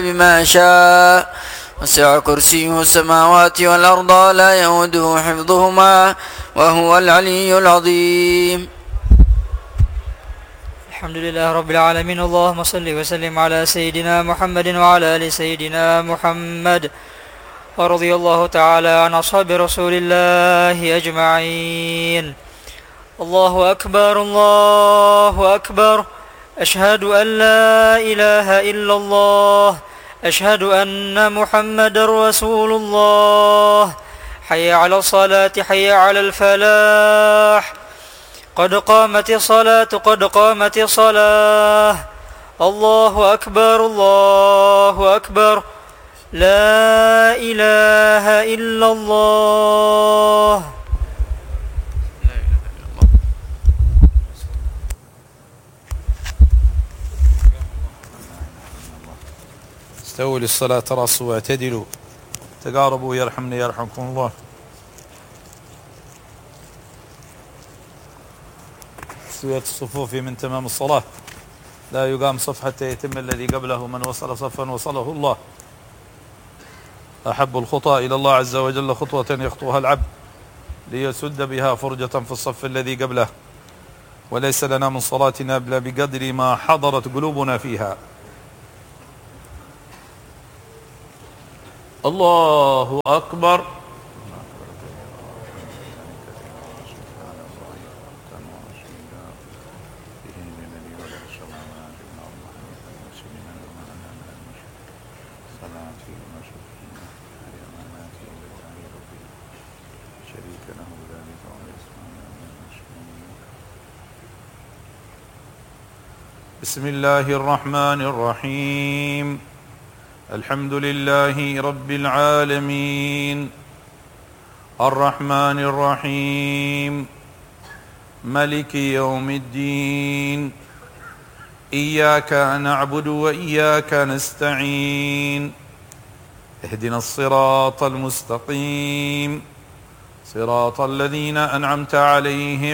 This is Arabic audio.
بما شاء وسع كرسيه السماوات والأرض لا يؤوده حفظهما وهو العلي العظيم. الحمد لله رب العالمين. اللهم صل وسلم على سيدنا محمد وعلى آل سيدنا محمد، ورضي الله تعالى عن أصحاب رسول الله أجمعين. الله أكبر الله أكبر، أشهد أن لا إله إلا الله، أشهد أن محمد رسول الله. حي على الصلاة حي على الفلاح، قد قامت الصلاة قد قامت الصلاة. الله أكبر الله أكبر، لا إله إلا الله. استووا للصلاة تراصوا واعتدلوا تقاربوا يرحمني يرحمكم الله. تسوية الصفوف من تمام الصلاة، لا يقام صف حتى يتم الذي قبله، من وصل صفا وصله الله. أحب الخطى إلى الله عز وجل خطوة يخطوها العبد ليسد بها فرجة في الصف الذي قبله، وليس لنا من صلاتنا إلا بقدر ما حضرت قلوبنا فيها. الله أكبر. بسم الله الرحمن الرحيم. الحمد لله رب العالمين، الرحمن الرحيم، ملك يوم الدين، إياك نعبد وإياك نستعين، اهدنا الصراط المستقيم، صراط الذين أنعمت عليهم